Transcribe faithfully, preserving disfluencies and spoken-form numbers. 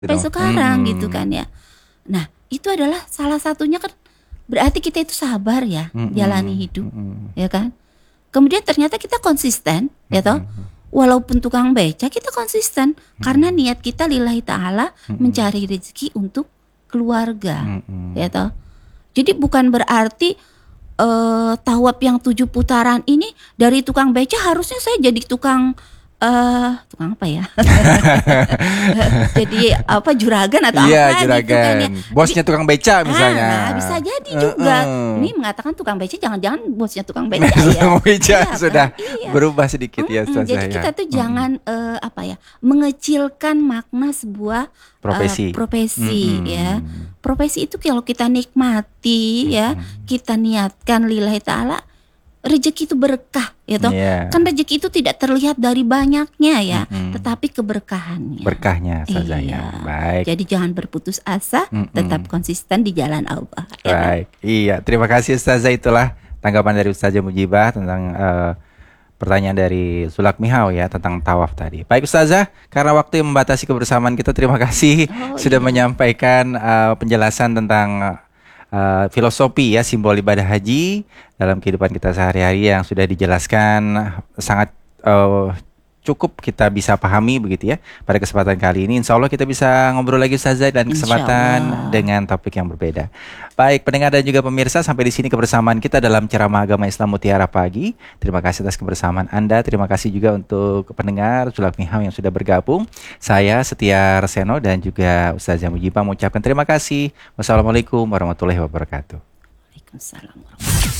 Sampai Gitu. sekarang gitu Mm-mm. kan ya. Nah, itu adalah salah satunya kan berarti kita itu sabar ya jalani Mm-mm. hidup, Mm-mm. ya kan? Kemudian ternyata kita konsisten, ya toh. Mm-mm. Walaupun tukang beca kita konsisten karena Mm-mm. niat kita lillahi taala Mm-mm. mencari rezeki untuk keluarga, Mm-mm. ya toh. Jadi bukan berarti eh tawab yang tujuh putaran ini dari tukang beca harusnya saya jadi tukang eh tukang apa ya? Jadi apa juragan atau Iya, apa gitu kan ya. juragan. Bosnya Jadi tukang beca misalnya. ah, bisa jadi juga. Heeh. Ini mengatakan tukang beca jangan-jangan bosnya tukang beca ya. Tukang beca Iya sudah kan? Iya. berubah sedikit ya Mm-mm, Ustazah jadi ya. kita tuh Mm-mm. jangan eh, apa ya, mengecilkan makna sebuah eh, Profesi. profesi Mm-mm. ya. Profesi itu kalau kita nikmati ya, Mm-mm. kita niatkan lillahi taala, rezeki itu berkah ya toh. Iya. Kan rezeki itu tidak terlihat dari banyaknya ya, Mm-mm. tetapi keberkahannya. Berkahnya Ustazah Iya. ya. Baik. Jadi jangan berputus asa, Mm-mm. tetap konsisten di jalan Allah. Ya kan? Baik. Iya, terima kasih Ustazah, itulah tanggapan dari Ustazah Mujibah tentang eh, pertanyaan dari Sulak Mihau ya tentang tawaf tadi. Baik Ustazah, karena waktu yang membatasi kebersamaan kita, terima kasih Oh, sudah iya. menyampaikan eh, penjelasan tentang eh, filosofi ya simbol ibadah haji dalam kehidupan kita sehari-hari yang sudah dijelaskan sangat eh, cukup kita bisa pahami begitu ya. Pada kesempatan kali ini insya Allah kita bisa ngobrol lagi Ustazah dan Insya kesempatan Allah. dengan topik yang berbeda. Baik pendengar dan juga pemirsa, sampai di sini kebersamaan kita dalam ceramah agama Islam Mutiara Pagi. Terima kasih atas kebersamaan Anda. Terima kasih juga untuk pendengar Sulak Mihau yang sudah bergabung. Saya Setia Reseno dan juga Ustazah Mujibah mengucapkan terima kasih. Wassalamualaikum warahmatullahi wabarakatuh. Waalaikumsalam warahmatullahi wabarakatuh.